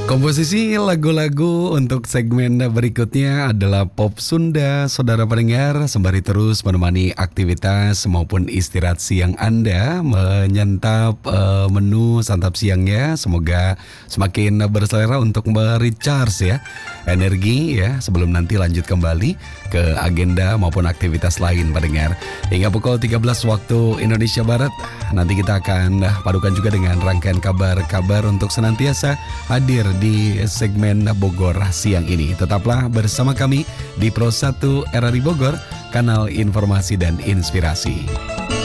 Komposisi lagu-lagu untuk segmen berikutnya adalah pop Sunda, saudara pendengar, sembari terus menemani aktivitas maupun istirahat siang Anda menyantap menu santap siangnya. Semoga semakin berselera untuk merecharge ya energi ya sebelum nanti lanjut kembali ke agenda maupun aktivitas lain pendengar. Hingga pukul 13 waktu Indonesia Barat nanti kita akan padukan juga dengan rangkaian kabar-kabar untuk senantiasa hadir di segmen Bogor siang ini. Tetaplah bersama kami di Pro 1 RRI Bogor, kanal informasi dan inspirasi.